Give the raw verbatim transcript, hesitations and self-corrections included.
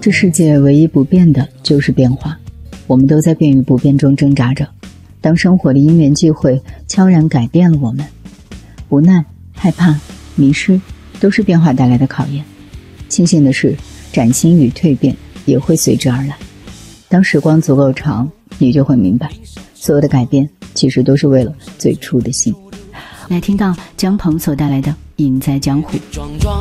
这世界唯一不变的就是变化，我们都在变与不变中挣扎着。当生活的因缘际会悄然改变了我们，无奈、害怕、迷失，都是变化带来的考验。庆幸的是，崭新与蜕变也会随之而来。当时光足够长，你就会明白，所有的改变其实都是为了最初的心。 来听到姜鹏所带来的《赢在江湖》。